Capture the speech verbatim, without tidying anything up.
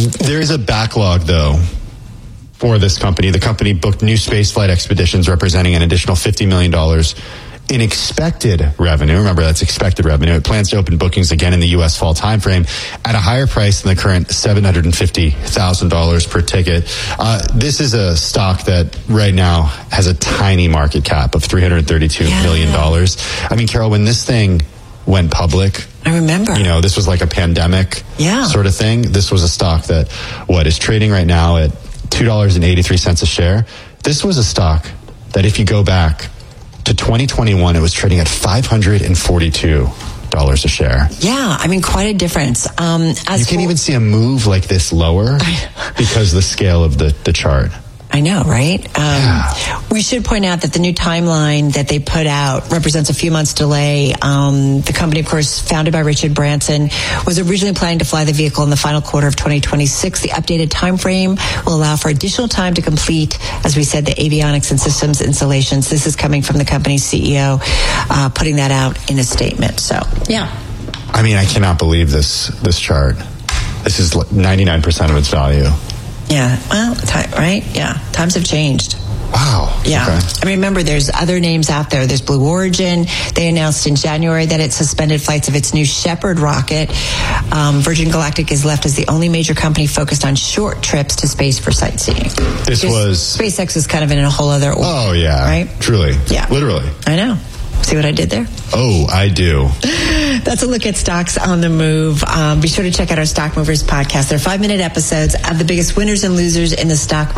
There is a backlog, though, for this company. The company booked new spaceflight expeditions representing an additional fifty million dollars in expected revenue. Remember, that's expected revenue. It plans to open bookings again in the U S fall timeframe at a higher price than the current seven hundred fifty thousand dollars per ticket. Uh, this is a stock that right now has a tiny market cap of three hundred thirty-two yeah. million dollars. I mean, Carol, when this thing went public, I remember, you know, this was like a pandemic yeah. sort of thing. This was a stock that, what, is trading right now at two dollars and eighty-three cents a share. This was a stock that, if you go back to twenty twenty-one, it was trading at five hundred forty-two dollars a share. Yeah, I mean, quite a difference. Um, as you can't for, even see a move like this lower because the scale of the, the chart. I know, right? Um, yeah. We should point out that the new timeline that they put out represents a few months delay. Um, the company, of course, founded by Richard Branson, was originally planning to fly the vehicle in the final quarter of twenty twenty-six. The updated time frame will allow for additional time to complete, as we said, the avionics and systems installations. This is coming from the company's C E O, uh, putting that out in a statement. So, yeah. I mean, I cannot believe this this chart. This is ninety-nine percent of its value. Yeah, well, time, right? Yeah, times have changed. Wow. Yeah. Okay. I mean, remember, there's other names out there. There's Blue Origin. They announced in January that it suspended flights of its new Shepard rocket. Um, Virgin Galactic is left as the only major company focused on short trips to space for sightseeing. This because was... SpaceX is kind of in a whole other... Oh, yeah. Right? Truly. Yeah. Literally. I know. See what I did there? Oh, I do. That's a look at stocks on the move. Um, be sure to check out our Stock Movers podcast. They're five-minute episodes of the biggest winners and losers in the stock market.